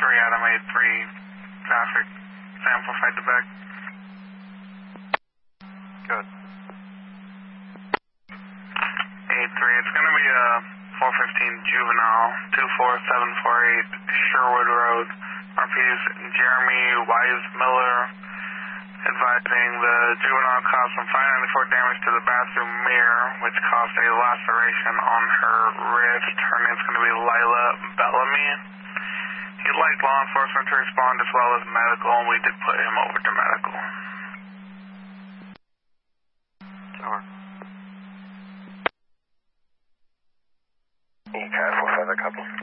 Adam 83, traffic, sample fight to back. Good. 83, it's going to be a 415 juvenile, 24748 Sherwood Road. RP's Jeremy Wise Miller advising the juvenile caused some fine 94 damage to the bathroom mirror, which caused a laceration on her wrist. Her name's going to be Lila Bellamy. He'd like law enforcement to respond as well as medical, and we did put him over to medical. Over. Careful, feather couple.